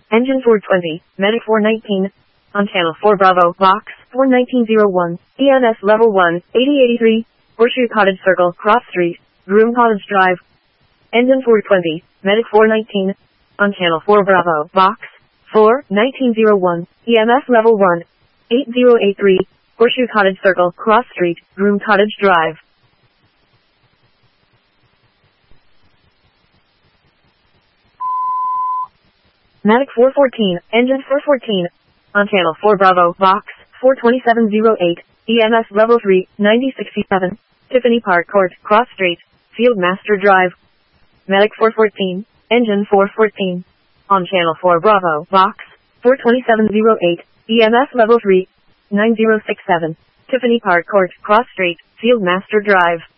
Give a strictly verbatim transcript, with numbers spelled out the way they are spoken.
Engine four twenty, Medic four nineteen. On channel four Bravo, Box four nineteen oh one, E M S Level one, eighty eighty-three, Horseshoe Cottage Circle, Cross Street, Groom Cottage Drive. Engine four twenty, Medic four nineteen. On channel four Bravo, Box four nineteen oh one, E M S Level one, eighty eighty-three, Horseshoe Cottage Circle, Cross Street, Groom Cottage Drive. Medic four fourteen, Engine four fourteen. On channel four Bravo, Box four twenty-seven oh eight, E M S Level three, ninety sixty-seven, Tiffany Park Court, Cross Street, Field Master Drive. Medic four fourteen, Engine four fourteen. On channel four Bravo, Box four twenty-seven oh eight, E M S Level three, ninety sixty-seven, Tiffany Park Court, Cross Street, Field Master Drive.